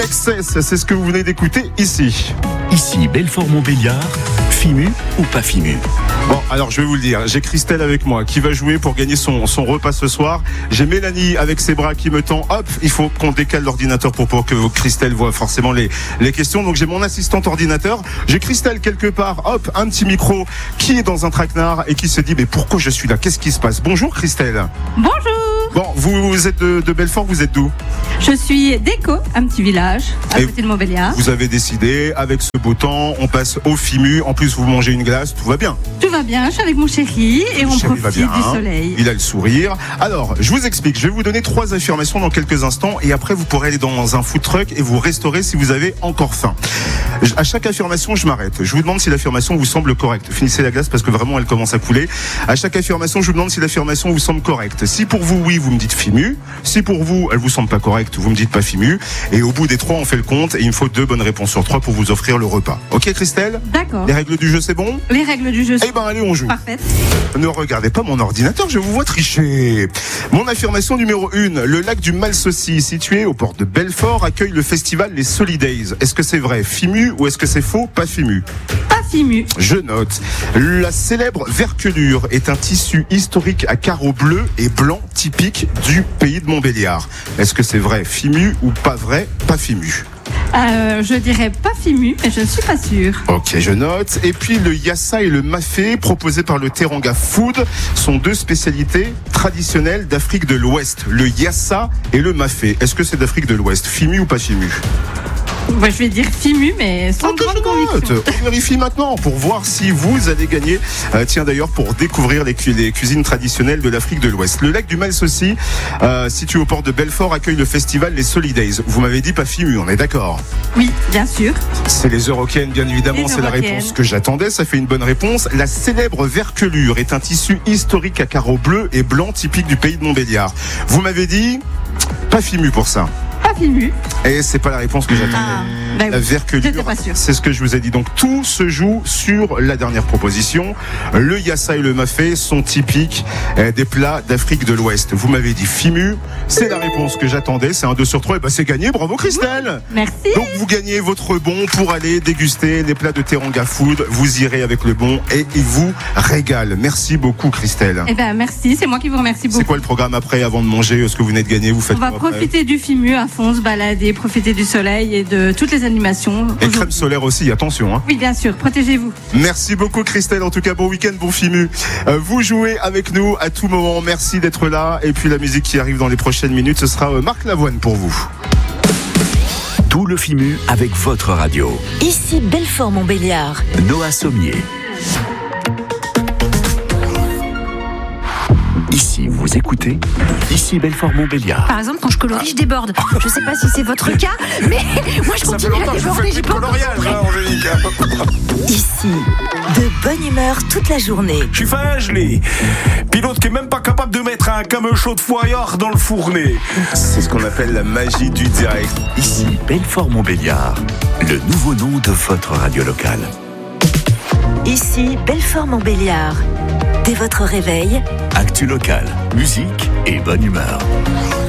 Excess, c'est ce que vous venez d'écouter ici. Ici, Belfort-Montbéliard, FIMU ou pas FIMU? Bon, alors je vais vous le dire, j'ai Christelle avec moi qui va jouer pour gagner son repas ce soir. J'ai Mélanie avec ses bras qui me tend. Hop, il faut qu'on décale l'ordinateur pour que Christelle voit forcément les questions. Donc j'ai mon assistante ordinateur. J'ai Christelle quelque part, hop, un petit micro qui est dans un traquenard et qui se dit mais pourquoi je suis là? Qu'est-ce qui se passe? Bonjour Christelle. Bonjour. Bon, vous êtes de Belfort, vous êtes d'où? Je suis d'Éco, un petit village à côté de Montbéliard. Vous avez décidé, avec ce beau temps, on passe au FIMU. En plus, vous mangez une glace, tout va bien. Tout va bien, je suis avec mon chéri et on profite du soleil. Il a le sourire. Alors, je vous explique, je vais vous donner 3 affirmations dans quelques instants et après vous pourrez aller dans un food truck et vous restaurer si vous avez encore faim. À chaque affirmation, je m'arrête. Je vous demande si l'affirmation vous semble correcte. Finissez la glace parce que vraiment elle commence à couler. À chaque affirmation, je vous demande si l'affirmation vous semble correcte. Si pour vous, oui, vous me dites FIMU. Si pour vous, elle vous semble pas correcte, vous me dites pas FIMU. Et au bout des 3, on fait le compte et il me faut 2 bonnes réponses sur 3 pour vous offrir le repas. Ok, Christelle? D'accord. Les règles du jeu, c'est bon? Les règles du jeu. Eh ben, allez, on joue. Parfait. Ne regardez pas mon ordinateur, je vous vois tricher. Mon affirmation numéro 1, le lac du Malsaucy, situé aux portes de Belfort, accueille le festival Les Solidays. Est-ce que c'est vrai, FIMU, ou est-ce que c'est faux, pas FIMU? Pas FIMU. Je note. La célèbre verculure est un tissu historique à carreaux bleus et blancs typique du pays de Montbéliard. Est-ce que c'est vrai, FIMU, ou pas vrai, pas FIMU? Je dirais pas FIMU, mais je ne suis pas sûre. Ok, je note. Et puis le yassa et le mafé, proposés par le Teranga Food, sont 2 spécialités traditionnelles d'Afrique de l'Ouest. Le yassa et le mafé. Est-ce que c'est d'Afrique de l'Ouest? FIMU ou pas FIMU? Moi, je vais dire FIMU, mais sans grande conviction. On vérifie maintenant pour voir si vous allez gagner. Tiens, d'ailleurs, pour découvrir les cuisines traditionnelles de l'Afrique de l'Ouest. Le lac du Malsaucy, situé au port de Belfort, accueille le festival Les Solidays. Vous m'avez dit pas FIMU, on est d'accord? Oui, bien sûr. C'est les Eurocaines, bien évidemment, c'est la réponse que j'attendais. Ça fait une bonne réponse. La célèbre verculure est un tissu historique à carreaux bleus et blancs typique du pays de Montbéliard. Vous m'avez dit pas FIMU pour ça. Pas FIMU. Et c'est pas la réponse que j'attendais. La verculure, c'est ce que je vous ai dit. Donc tout se joue sur la dernière proposition. Le yassa et le mafé sont typiques des plats d'Afrique de l'Ouest. Vous m'avez dit FIMU, c'est la réponse que j'attendais. C'est un 2 sur 3, et ben c'est gagné. Bravo Christelle. Merci. Donc vous gagnez votre bon pour aller déguster les plats de Teranga Food. Vous irez avec le bon et il vous régale. Merci beaucoup Christelle. Eh ben merci, c'est moi qui vous remercie beaucoup. C'est quoi le programme après, avant de manger? Ce que vous venez de gagner, vous faites quoi? On va profiter du FIMU à fond, se balader, profiter du soleil et de toutes les animations. Et crème solaire aussi, attention. Hein. Oui, bien sûr, protégez-vous. Merci beaucoup Christelle, en tout cas bon week-end, bon FIMU. Vous jouez avec nous à tout moment, merci d'être là. Et puis la musique qui arrive dans les prochaines minutes, ce sera Marc Lavoine pour vous. Tout le FIMU avec votre radio. Ici Belfort-Montbéliard. Noah Sommier. Ici, vous écoutez. Ici, Belfort-Montbéliard. Par exemple, quand je colorie, je déborde. Je sais pas si c'est votre cas, mais moi je continue à déborder. J'ai pas Ici, de bonne humeur toute la journée. Je suis fin gelé. Pilote qui est même pas capable de mettre un camion chaud de foyard dans le fourné. C'est ce qu'on appelle la magie du direct. Ici, Belfort-Montbéliard, le nouveau nom de votre radio locale. Ici, Belfort-Montbéliard. Dès votre réveil, actu local, musique et bonne humeur.